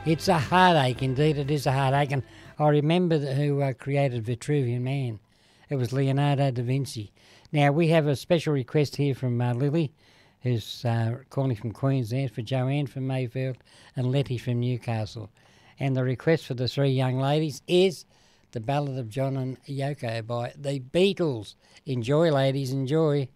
It's a heartache, indeed it is a heartache. And I remember who created Vitruvian Man. It was Leonardo da Vinci. Now, we have a special request here from Lily, who's calling from Queensland, for Joanne from Mayfield and Letty from Newcastle. And the request for the three young ladies is The Ballad of John and Yoko by the Beatles. Enjoy, ladies, enjoy.